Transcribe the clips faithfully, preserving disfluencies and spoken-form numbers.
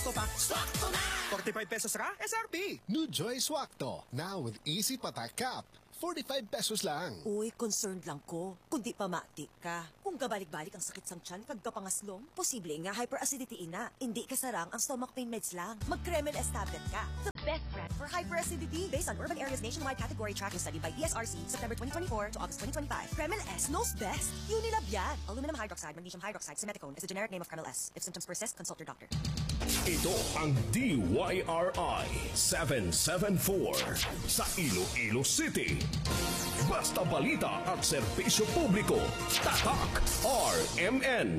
Swakto pa. Swakto na! forty-five pesos ra, S R P. New Joy Swakto, now with Easy Patak Cap. forty-five pesos lang. Uy, concerned lang ko. Kundi pa mati ka. Kung gabalik-balik ang sakit sang tiyan, kagkapangaslong, posible nga hyperacidity ina. Hindi kasarang ang stomach pain meds lang. Mag-Kremel S tablet ka. The best brand for hyperacidity. Based on urban areas nationwide category tracking study by E S R C, September twenty twenty-four to August twenty twenty-five. Kremel S knows best. Unilab yan. Aluminum hydroxide, magnesium hydroxide, simeticone is the generic name of Kremel S. If symptoms persist, consult your doctor. Ito ang D Y R I seven seven four sa Iloilo City. Basta balita at serbisyo publiko. Tatak R M N.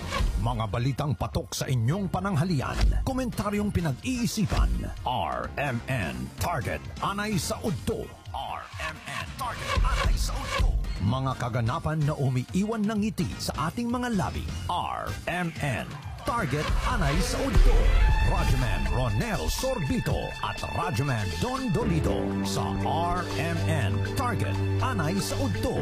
Mga balitang patok sa inyong pananghalian. Komentaryong pinag-iisipan. R M N Target Anay sa Udto. R M N Target Anay sa Udto. Mga kaganapan na umiiwan ng ngiti sa ating mga labi. R M N Target Anay sa Udto. Radyoman Ronel Sorbito at Radyoman Don Dolido sa R M N Target Anay sa Udto.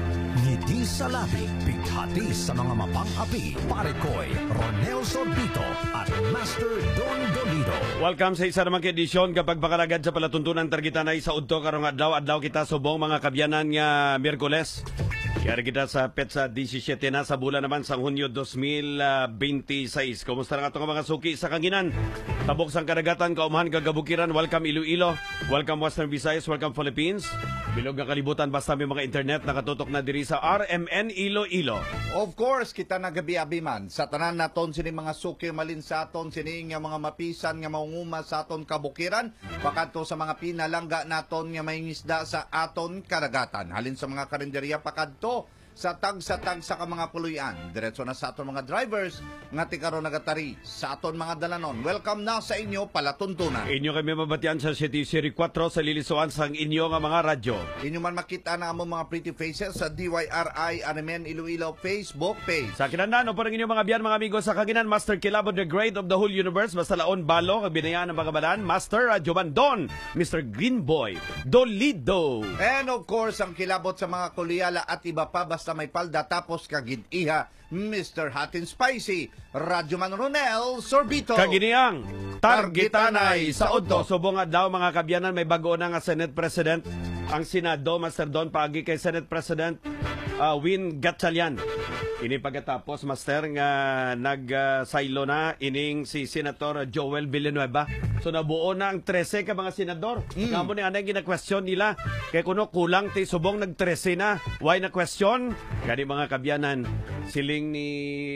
Ngiti sa labi, bighati sa mga mapang-api, Parekoy, Ronel Sorbito at Master Don Dolido. Welcome sa isa namang edisyon kapag pakalagad sa palatuntunan targitan ay sa Udto karong adlaw-adlaw kita subong mga kabyanan nga Miyerkules. Kaya kita sa petsa seventeen na sa bulan naman sa Hunyo twenty twenty-six. Kumusta na nga itong mga suki sa Kanginan? Tabok sang kadagatan, kaumahan kagabukiran. Welcome Iloilo. Welcome Western Visayas. Welcome Philippines. Bilog nga kalibutan basta may mga internet nakatutok na diri sa R M N Iloilo. Of course, kita nagabi-abi man. Sa tanan naton sini mga suki malin sa aton, sini nga mga mapisan nga maunguma sa aton kabukiran. Pakadto sa mga pinalangga naton nga may ngisda sa aton kadagatan. Halin sa mga karinderya pakadto sa tag sa tag sa ka mga puluyan. Diretso na sa aton mga drivers nga tikaro nagatari sa aton mga dalanon. Welcome na sa inyo palatuntunan. Inyo kami mabatian sa City Series four sa lilisuan sang inyo nga mga radyo. Inyo man makita na among mga pretty faces sa D Y R I R M N Iloilo Facebook page. Sa kinandaan, o parang inyo mga biyan, mga amigo sa Kaginan, Master Kilabo, the great of the whole universe, basta laon balo, kabinayaan ng mga balaan, Master Radyoman Don, Mister Greenboy, Dolido. And of course, ang kilabot sa mga kulyala at iba pa basta may palda tapos kagid-iha, Mister Hot and Spicy, Radyoman Ronel Sorbito. Kaginiang, targitanay sa Udto. Subong adlaw mga kabyanan, may bago na nga Senate President. Ang Senado, Master Don, paagi kay Senate President uh, Win Gatchalian. Ini pagkatapos, Master, nga nag-silo uh, na ining si Senator Joel Villanueva. So nabuo na ang thirteen ka mga senador. Mm. Nga mo ni anay gina-question nila. Kaya kuno kulang ti subong nag-thirteen na. Why na question? Gani mga kabyanan, siling ni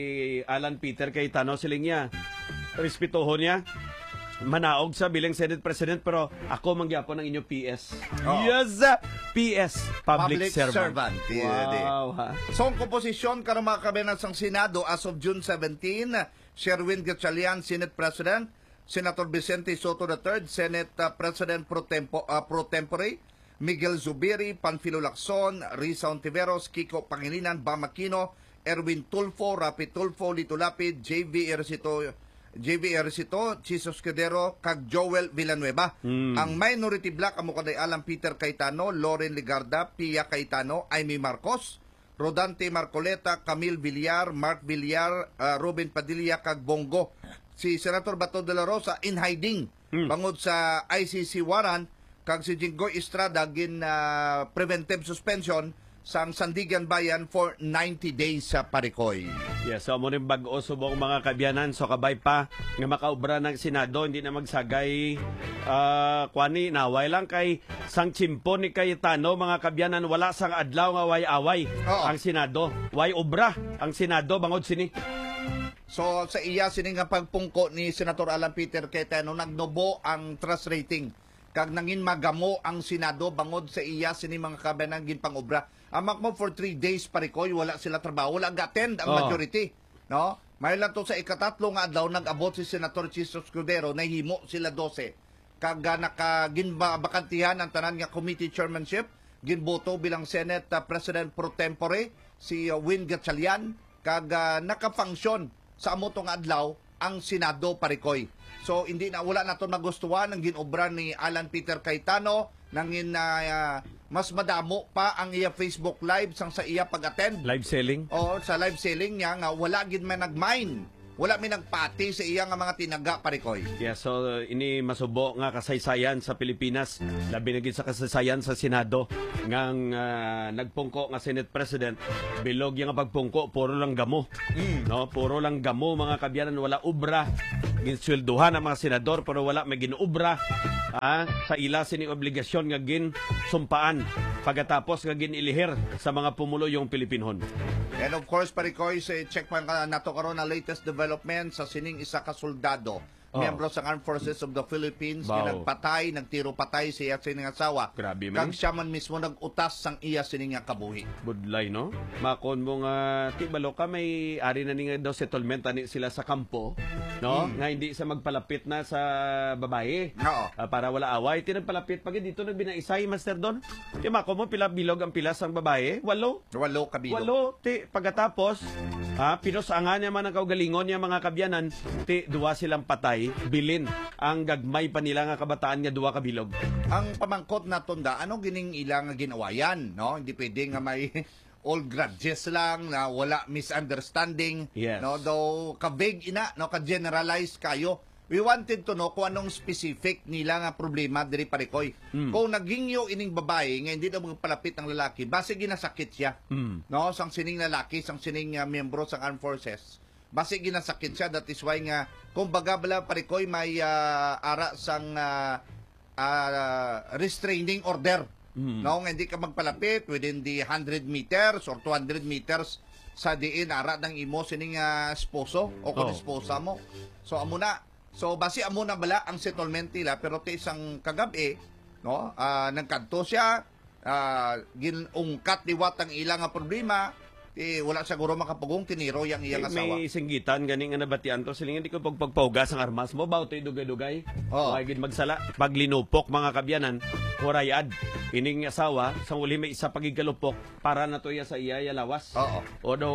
Alan Peter Cayetano, siling niya. Respetuho niya. Manaog sa bilang Senate President pero ako mangyapon ang inyo P S. Oh. Yes! P S, Public, Public Servant. Servant. Wow, ha? So, ang komposisyon karong mga kabinet sang Senado as of June seventeenth, Sherwin Gatchalian, Senate President, Senator Vicente Soto the third, Senate uh, President pro, tempo, uh, pro tempore, Miguel Zubiri, Panfilo Lacson, Risa Ontiveros, Kiko Pangilinan, Bam Aquino, Erwin Tulfo, Rapi Tulfo, Lito Lapid, J V Ercito, J V Ercito, Chisos Cudero, kag Joel Villanueva. Mm. Ang minority block amo kaday Alan Peter Cayetano, Loren Ligarda, Pia Cayetano, Amy Marcos, Rodante Marcoleta, Camille Villar, Mark Villar, uh, Ruben Padilla kag Bongo. Si Senator Bato de la Rosa in hiding mm. bangod sa I C C warrant kag si Jinggoy Estrada gin uh, preventive suspension sang Sandigan Bayan for ninety days sa Parekoy. Yes, so mo rin bag-o subong mga kabyanan, so kabay pa nga makaubra ng Senado, hindi na magsagay uh, kwani, naway lang kay sang chimpo ni Cayetano, mga kabyanan, wala sang adlaw nga way-away ang Senado. Way obra ang Senado, bangod sini. So sa iya, sini nga pagpungko ni Senator Alan Peter Cayetano, nagnobo ang trust rating. Kag nangin magamo ang Senado, bangod sa iya, sini mga kabyanan, gin pang-obra. Amak mo for three days Parekoy, wala sila trabaho, wala ga-attend ang oh. majority, no? May lang to sa ikatatlo nga adlaw nag-abot si Senator Chisos Cudero, nahimo sila twelve. Kag nakaginba bakantihan ang tanan nga committee chairmanship, ginboto bilang Senate uh, President pro tempore si uh, Win Gatchalian, kag uh, naka-function sa amo tong adlaw ang Senado Parekoy. So hindi na wala na to nagustuhan ang ginobra ni Alan Peter Cayetano, nangin na uh, mas madamo pa ang iya Facebook Live sang sa iya pag-attend. Live selling? O sa live selling niya nga wala gid man nag-mine wala mi nagpati sa iya nga mga tinaga, Parikoy. Yeah, so ini masubo nga kasaysayan sa Pilipinas, labi na gid sa kasaysayan sa Senado ngang uh, nagpungko nga Senate President, bilog yung nga pagpungko puro lang gamo. Mm. No, puro lang gamo mga kabyanan, wala ubra. Ginsweldohan ang mga senador pero wala may ginuubra. Ah, sa ila sini obligasyon nga gin sumpaan pagkatapos nga gin ilihir sa mga pumulo yung Pilipinhon. And of course, Parikoy, sa check pa nga nato karon na latest development sa sining isa ka soldado, Oh. miyembro sa Armed Forces of the Philippines, Wow. nga nagpatay, nagtiro patay sa iya sining asawa. Grabe man. Kag siya man mismo nagutas sang iya sining nga kabuhi. Budlay, no? Makon mo nga, tibalo ka, may ari na ni nga daw settlement ani sila sa kampo, no? Hmm. Nga hindi sa magpalapit na sa babae. Oo. Ah, para wala away. Tinagpalapit pag dito nagbinaisay, Master Don. Di makon mo, pila bilog ang pilas ang babae? Walo. Walo kabilog. Walo. Ti, pagkatapos, ha, pinusangan niya man ang kaugalingon niya mga kabyanan, ti, duwa silang patay, bilin ang gagmay pa nila nga kabataan nga duwa kabilog. Ang pamangkot na tunda, ano gining ilang nga ginawayan, no? Hindi pwede nga may old grudges lang na wala misunderstanding, Yes. no? Though ka-vague ina, no, ka-generalize kayo. We wanted to know kung anong specific nila nga problema diri Parikoy. Mm. Kung nagingyo ining babae nga hindi daw magpalapit ang lalaki, base ginasakit siya. Mm. No, sang sining lalaki, sang sining uh, miyembro sang Armed Forces. Base ginasakit siya, that is why nga kung baga bala Parikoy may uh, ara sang uh, uh, restraining order. Mm. No, nga hindi ka magpalapit within the one hundred meters or two hundred meters sa diin ara ng imo sining uh, esposo o kung Oh. esposa mo. So amo na. So base amo na bala ang settlement nila, pero ti isang kagabi, no, uh, nagkanto siya, uh, ginungkat liwat ang ilang nga problema. Eh, wala siguro makapugong tiniro yang iyang Eh, asawa. may singgitan gani nga nabatian to silingan di ko pagpagpaugas ang armas mo baw to'y dugay-dugay. Oo. Oh. Gid magsala paglinupok mga kabyanan kurayad ining asawa sa uli may isa pagigalupok para na to iya sa iya ya lawas. Oo. O do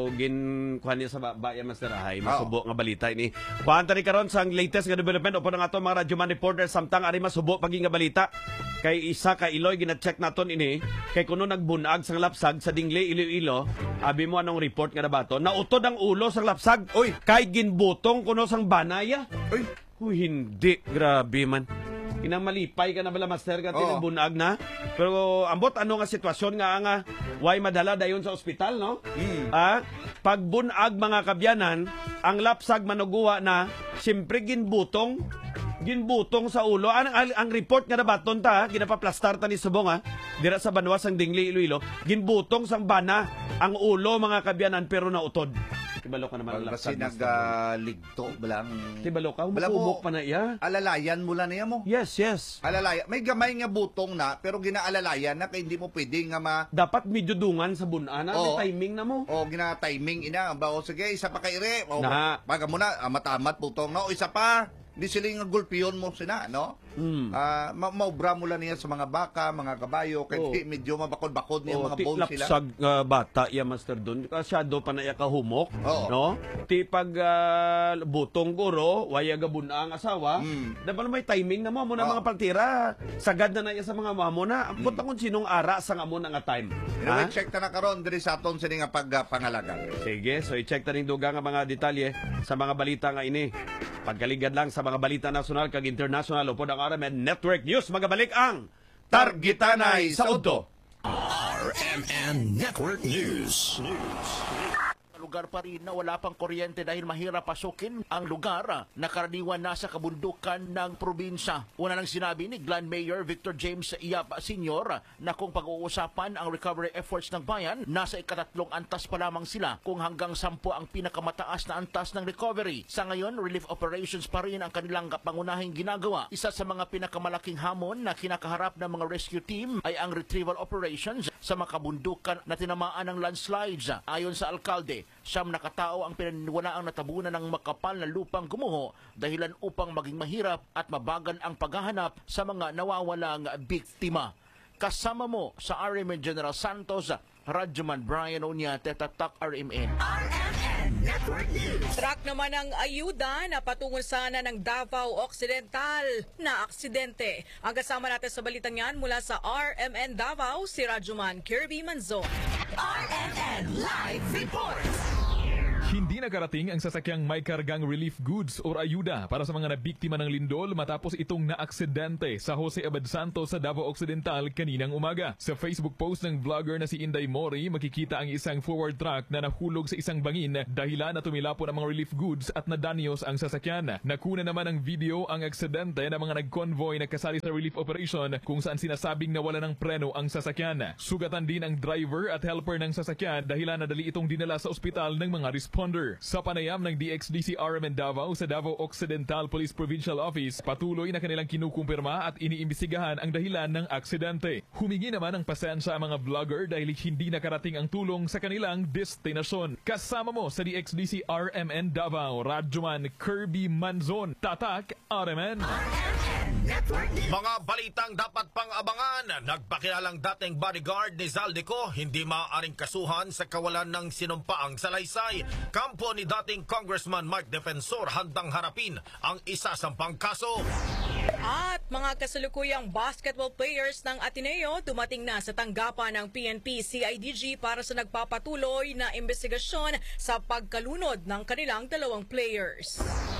gin kuan niya sa baba ya Master Ahay Oo. masubo nga balita ini. Kuan tani karon sang latest nga development upo na nga to mga radyo man reporter samtang ari masubo pagi nga balita kay isa ka Iloy gina-check naton ini kay kuno nagbunag sang lapsag sa Dingle Iloilo. Abi mo anong report nga nabato? Nautod ang ulo sang lapsag. Uy! Kay ginbutong kuno sang banaya. Uy! Uy, hindi. Grabe man. Inamalipay ka na bala, Master, ka Oo. tinabunag na. Pero ambot ano nga sitwasyon nga nga why madala dayon sa ospital, no? Mm. Ah, pagbunag mga kabyanan, ang lapsag manuguwa na, siyempre ginbutong ginbutong sa ulo. Ang, ang, ang report nga nabaton ta, ginapaplastar ta ni Subong, ha? Dira sa Banwas ang Dingli, Iloilo, ginbutong sang bana ang ulo mga kabyanan pero nautod. Tibalo ka naman ang Kasi lapsag. Master Don. nagaligto balang. Tibalo ka, Bala humukubok mo, pa na iya. Alalayan mula niya mo. Yes, yes. Alalaya. May gamay nga butong na, pero ginaalalayan na kaya hindi mo pwede nga ma... Dapat medyo dungan sa bunana, Oo. may timing na mo. O gina-timing ina. Ba, o sige, isa pa kaire. O, Na. baga mo na, ah, matamat butong na. O isa pa, hindi sila nga gulpiyon mo sina, no? Mm. Ah, ma maubra mo lang niya sa mga baka, mga kabayo, kaya Oo. medyo mabakod-bakod niya Oh, mga ti bones sila. lapsag uh, bata ya Master Don. Kasyado pa na iya kahumok, Oo. no? Ti pag uh, butong guro, waya gabuna ang asawa, Mm. dapat may timing na mo mo na Oo. mga partira. Sagad na na iya sa mga mamo na. Ambot mm. kung sinong ara sa nga mo na nga time. Anyway, Ha? check ta na karon diri sa aton sini nga pagpangalaga. Sige, so i-check ta ning duga nga mga detalye sa mga balita nga ini. Pagkaligad lang sa mga balita nasyonal kag international upod ang R M N Network News magabalik ang Targitanay sa Udto. R M N Network News. Lugar pa rin na wala pang kuryente dahil mahirap pasukin ang lugar na karaniwan nasa kabundukan ng probinsya. Una nang sinabi ni Glen Mayor Victor James Iyap Senior na kung pag-uusapan ang recovery efforts ng bayan, nasa ikatatlong antas pa lamang sila kung hanggang sampu ang pinakamataas na antas ng recovery. Sa ngayon, relief operations pa rin ang kanilang pangunahing ginagawa. Isa sa mga pinakamalaking hamon na kinakaharap ng mga rescue team ay ang retrieval operations sa mga kabundukan na tinamaan ng landslides. Ayon sa alkalde, siyam na katao ang pinaniwalaang natabunan ng makapal na lupang gumuho dahilan upang maging mahirap at mabagal ang paghahanap sa mga nawawalang biktima. Kasama mo sa R M N General Santos, Radyoman Brian Oñate, Tatak R M N. Truck naman ang ayuda na patungo sana ng Davao Occidental na aksidente. Ang kasama natin sa balitang yan mula sa R M N Davao, si Radyoman Kirby Manzon. R M N Live Reports. Hindi nakarating ang sasakyang may kargang relief goods o ayuda para sa mga nabiktima ng lindol matapos itong naaksidente sa Jose Abad Santos sa Davao Occidental kaninang umaga. Sa Facebook post ng vlogger na si Inday Mori, makikita ang isang forward truck na nahulog sa isang bangin dahilan na tumilapon ang mga relief goods at nadanyos ang sasakyan. Nakuna naman ng video ang aksidente ng mga nag-convoy na kasali sa relief operation kung saan sinasabing nawala ng preno ang sasakyan. Sugatan din ang driver at helper ng sasakyan dahilan na dali itong dinala sa ospital ng mga responders. Sa panayam ng D X D C R M N Davao sa Davao Occidental Police Provincial Office, patuloy na kanilang kinukumpirma at iniimbestigahan ang dahilan ng aksidente. Humingi naman ng pasensya ang mga vlogger dahil hindi nakarating ang tulong sa kanilang destinasyon. Kasama mo sa D X D C R M N Davao, Radyoman Kirby Manzon, Tatak, R M N. Mga balitang dapat pang abangan. Nagpakilalang dating bodyguard ni Zaldico hindi maaaring kasuhan sa kawalan ng sinumpaang salaysay. Kampo ni dating Congressman Mike Defensor handang harapin ang isasampang kaso. At mga kasalukuyang basketball players ng Ateneo dumating na sa tanggapan ng P N P C I D G para sa nagpapatuloy na investigasyon sa pagkalunod ng kanilang dalawang players.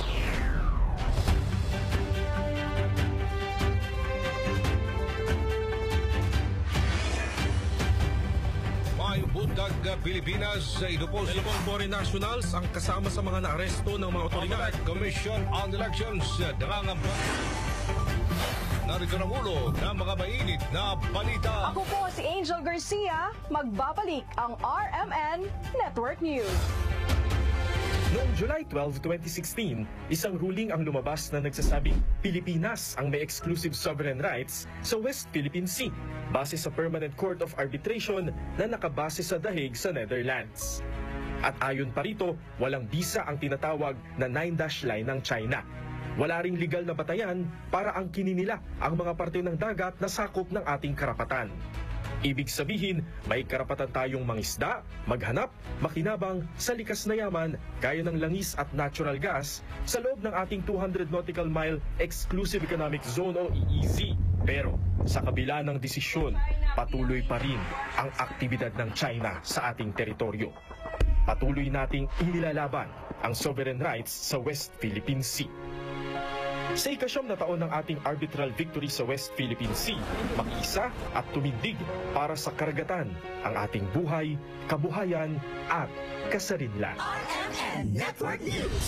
May bundag Pilipinas, ito po si foreign nationals ang kasama sa mga naaresto ng mga otoridad. Commission on Elections, nangangamba. Narito ang ulo ng mga mainit na balita. Ako po si Angel Garcia, magbabalik ang R M N Network News. Noong July twelfth, twenty sixteen, isang ruling ang lumabas na nagsasabing Pilipinas ang may exclusive sovereign rights sa West Philippine Sea base sa Permanent Court of Arbitration na nakabase sa The Hague sa Netherlands. At ayon pa rito, walang bisa ang tinatawag na nine dash line ng China. Wala ring legal na batayan para angkinin nila ang mga parte ng dagat na sakop ng ating karapatan. Ibig sabihin, may karapatan tayong mangisda, maghanap, makinabang sa likas na yaman gaya ng langis at natural gas sa loob ng ating two hundred nautical mile Exclusive Economic Zone o E E Z. Pero sa kabila ng desisyon, patuloy pa rin ang aktibidad ng China sa ating teritoryo. Patuloy nating inilalaban ang sovereign rights sa West Philippine Sea. Sa ikasyam na taon ng ating arbitral victory sa West Philippine Sea, makiisa at tumindig para sa karagatan ang ating buhay, kabuhayan at kasarinlan. R M N Network News.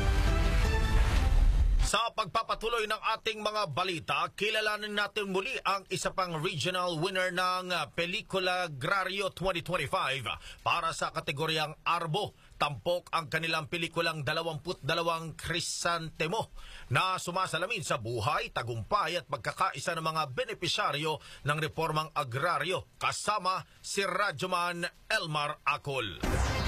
Sa pagpapatuloy ng ating mga balita, kilalanin natin muli ang isa pang regional winner ng Pelikula Agrario twenty twenty-five para sa kategoryang Arbo. Tampok ang kanilang pelikulang dalawamput dalawang Krisantemo na sumasalamin sa buhay, tagumpay at pagkakaisa ng mga benepisyaryo ng reformang agraryo. Kasama si Radyoman Elmar Acol.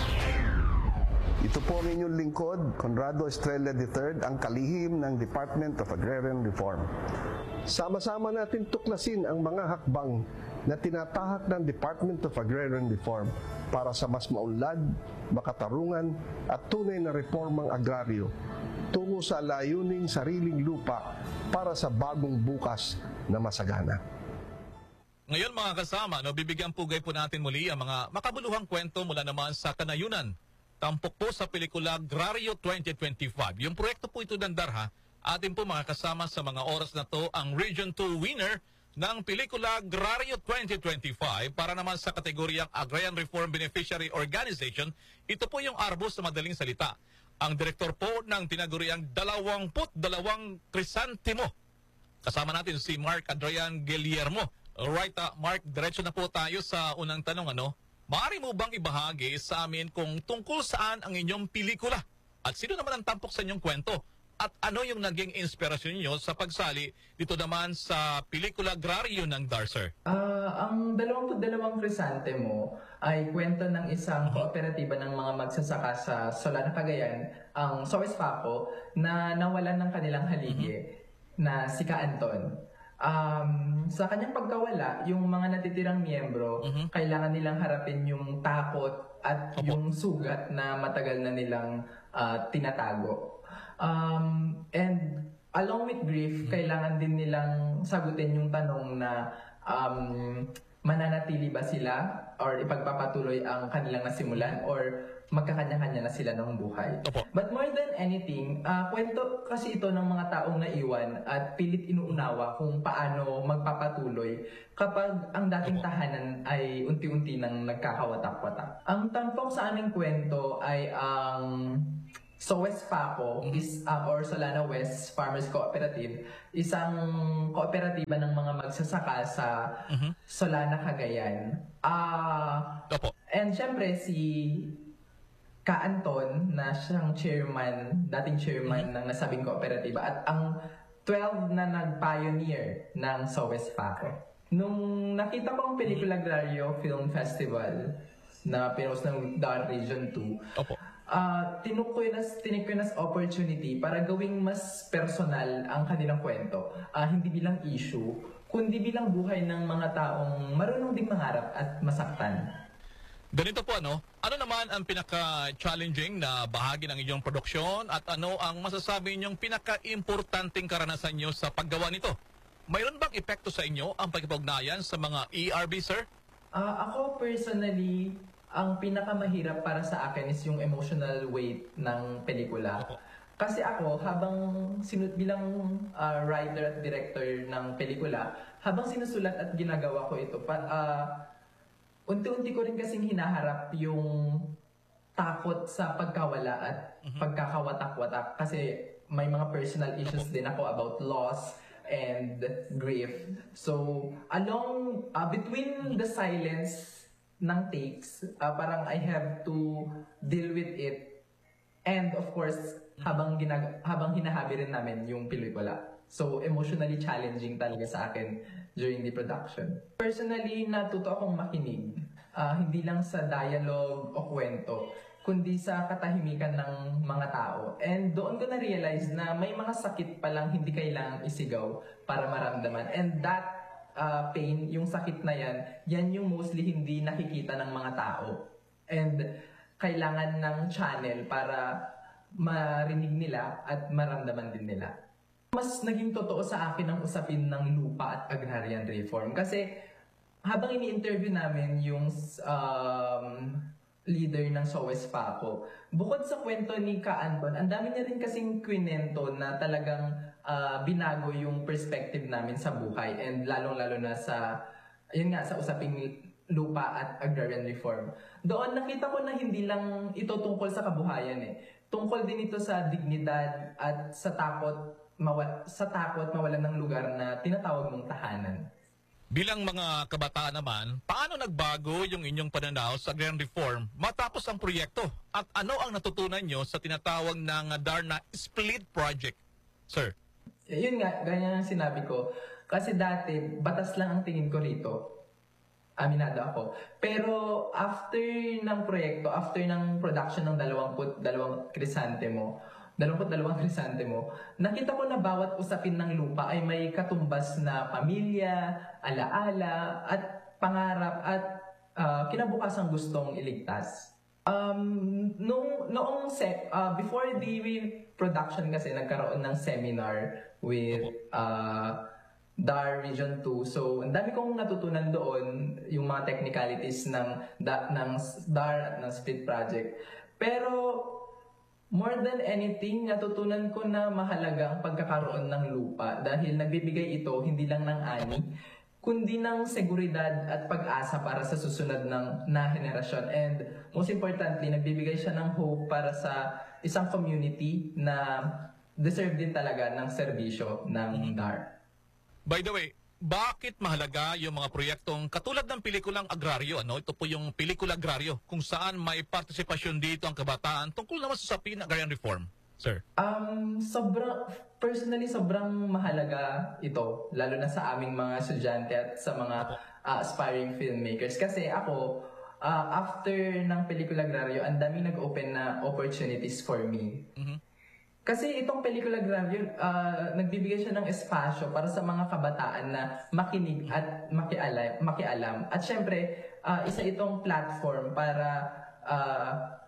Ito po ang inyong lingkod, Conrado Estrella the third, ang kalihim ng Department of Agrarian Reform. Sama-sama natin tuklasin ang mga hakbang na tinatahak ng Department of Agrarian Reform para sa mas maunlad, makatarungan at tunay na reformang agraryo tungo sa layuning sariling lupa para sa bagong bukas na masagana. Ngayon mga kasama, no, bibigyan pugay po natin muli ang mga makabuluhang kwento mula naman sa kanayunan. Tampok po sa Pelikula Agrario twenty twenty-five. Yung proyekto po ito ng Darha, atin po mga kasama sa mga oras na to ang Region two winner ng Pelikula Agrario twenty twenty-five para naman sa kategoryang Agrarian Reform Beneficiary Organization. Ito po yung Arbo sa madaling salita. Ang direktor po ng tinaguriang dalawamput dalawang Krisantemo. Kasama natin si Mark Adrian Guillermo. Alright, uh, Mark, diretso na po tayo sa unang tanong. Ano? Maaari mo bang ibahagi sa amin kung tungkol saan ang inyong pelikula? At sino naman ang tampok sa inyong kwento? At ano yung naging inspirasyon niyo sa pagsali dito naman sa Pelikula Agrario ng D A R, sir? Uh, ang dalawamput dalawang Krisantemo ay kwento ng isang kooperatiba ng mga magsasaka sa Solana, Cagayan, ang Soespaco, na nawalan ng kanilang haligi mm-hmm. na si Ka Anton. Um, sa kanyang pagkawala, yung mga natitirang miyembro, mm-hmm. kailangan nilang harapin yung takot at Opo. yung sugat na matagal na nilang uh, tinatago. Um, and along with grief, mm-hmm. kailangan din nilang sagutin yung tanong na um, mananatili ba sila or ipagpapatuloy ang kanilang nasimulan or magkakanya-kanya na sila ng buhay. But more than anything, uh, kwento kasi ito ng mga taong naiwan at pilit inuunawa kung paano magpapatuloy kapag ang dating tahanan ay unti-unti nang nagkakawatak-watak. Ang tampok sa aming kwento ay ang So West Paco is uh, or Solana West Farmers Cooperative, isang kooperatiba ng mga magsasaka sa mm-hmm. Solana, Cagayan. Ah, uh, and syempre si Ka Anton na siyang chairman, dating chairman mm-hmm. ng nasabing kooperatiba at ang twelve na nag-pioneer ng So West Paco. Nung nakita ko ang pelikula Grario Film Festival na pinost ng D A R Region two, Opo. Uh, tinuk ko yun as, tinuk ko yun as opportunity para gawing mas personal ang kanilang kwento. Uh, hindi bilang issue, kundi bilang buhay ng mga taong marunong ding mangarap at masaktan. Ganito po ano, ano naman ang pinaka-challenging na bahagi ng inyong produksyon at ano ang masasabi ninyong pinaka-importanting karanasan nyo sa paggawa nito? Mayroon bang epekto sa inyo ang pagkipag-ugnayan sa mga E R B, sir? Uh, ako personally, ang pinakamahirap para sa akin is yung emotional weight ng pelikula. Kasi ako, habang sinut bilang uh, writer at director ng pelikula, habang sinusulat at ginagawa ko ito, pa, uh, unti-unti ko rin kasing hinaharap yung takot sa pagkawala at mm-hmm. pagkakawatak-watak. Kasi may mga personal issues din ako about loss and grief. So, along, uh, between the silence ng takes, uh, parang I have to deal with it. And of course, habang ginag habang hinahabi rin namin yung pelikula. So, emotionally challenging talaga sa akin during the production. Personally, natuto akong makinig. Uh, hindi lang sa dialogue o kwento, kundi sa katahimikan ng mga tao. And doon ko na-realize na may mga sakit palang hindi kailangang isigaw para maramdaman. And that Uh, pain, yung sakit na yan, yan yung mostly hindi nakikita ng mga tao. And kailangan ng channel para marinig nila at maramdaman din nila. Mas naging totoo sa akin ang usapin ng lupa at agrarian reform. Kasi habang ini-interview namin yung um, leader ng So West Paco, bukod sa kwento ni Ka Anton, ang dami niya rin kasing kwinento na talagang Uh, binago yung perspective namin sa buhay and lalong-lalo na sa yun nga sa usaping lupa at agrarian reform. Doon nakita ko na hindi lang ito tungkol sa kabuhayan eh. Tungkol din ito sa dignidad at sa takot mawa- sa takot mawalan ng lugar na tinatawag mong tahanan. Bilang mga kabataan naman, paano nagbago yung inyong pananaw sa agrarian reform matapos ang proyekto? At ano ang natutunan nyo sa tinatawag ng D A R na split project, sir? Yun nga, ganyan ang sinabi ko. Kasi dati, batas lang ang tingin ko rito. Aminado ako. Pero after ng proyekto, after ng production ng dalawamput dalawang krisantemo, dalawamput dalawang krisantemo, nakita ko na bawat usapin ng lupa ay may katumbas na pamilya, alaala, at pangarap at uh, kinabukasang gustong iligtas. Um, nung, noong se- uh, before the production kasi nagkaroon ng seminar with uh, D A R Region two. So, ang dami kong natutunan doon yung mga technicalities ng, da, ng D A R at ng split project. Pero, more than anything, natutunan ko na mahalaga ang pagkakaroon ng lupa dahil nagbibigay ito hindi lang ng ani, kundi ng seguridad at pag-asa para sa susunod ng na henerasyon. And most importantly, nagbibigay siya ng hope para sa isang community na deserve din talaga ng serbisyo ng D A R. By the way, bakit mahalaga yung mga proyektong katulad ng pelikulang agraryo? Ano? Ito po yung pelikula agraryo kung saan may partisipasyon dito ang kabataan tungkol naman sa usapin ng agrarian reform. Sir? Um, sobrang, personally, sobrang mahalaga ito, lalo na sa aming mga estudyante at sa mga uh, aspiring filmmakers. Kasi ako, uh, after ng pelikula Grario, ang dami nag-open na opportunities for me. Mm-hmm. Kasi itong pelikula Grario, uh, nagbibigay siya ng espasyo para sa mga kabataan na makinig at makialam. makialam. At syempre, uh, isa itong platform para Uh,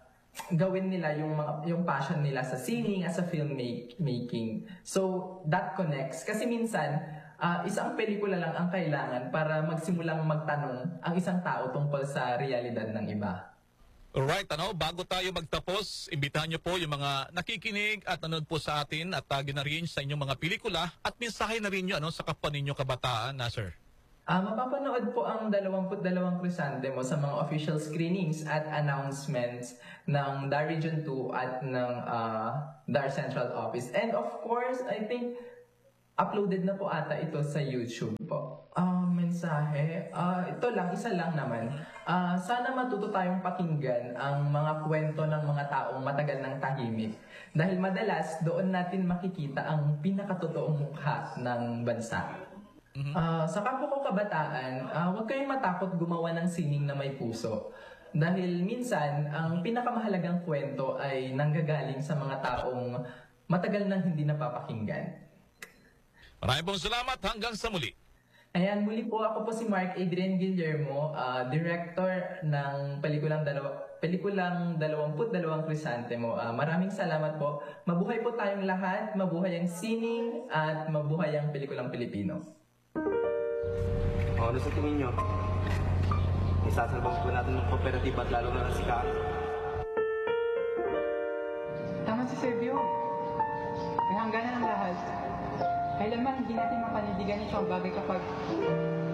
gawin nila yung yung passion nila sa singing as a filmmaking. So that connects kasi minsan uh, isang pelikula lang ang kailangan para magsimulang magtanong ang isang tao tungkol sa realidad ng iba. Alright, ano, bago tayo magtapos, imbitahan niyo po yung mga nakikinig at nanonood po sa atin at uh, gina-range sa inyong mga pelikula at mensahe na rin nyo ano, sa kapwa ninyo kabataan, na sir. Uh, mapapanood po ang dalawampu't dalawang Crisantemo sa mga official screenings at announcements ng D A R Region two at ng uh, D A R Central Office. And of course, I think uploaded na po ata ito sa YouTube po. Uh, mensahe, uh, ito lang, isa lang naman. Uh, sana matuto tayong pakinggan ang mga kwento ng mga taong matagal ng tahimik. Dahil madalas, doon natin makikita ang pinakatotoong mukha ng bansa. Uh, sa kapwa ko kabataan, uh, huwag kayong matakot gumawa ng sining na may puso. Dahil minsan, ang pinakamahalagang kwento ay nanggagaling sa mga taong matagal nang hindi napapakinggan. Maraming pong salamat, hanggang sa muli. Ayan, muli po ako po si Mark Adrian Guillermo, uh, director ng pelikulang dalawa, pelikulang dalawampu't dalawang Crisantemo. Uh, maraming salamat po. Mabuhay po tayong lahat, mabuhay ang sining at mabuhay ang pelikulang Pilipino. O, ano sa tingin nyo? Isasalbang po natin ng kooperatiba at lalo na si Kaan. Tama si Sergio. May hangganan ang lahat. Kailanman hindi natin mapanindigan ito ang bagay kapag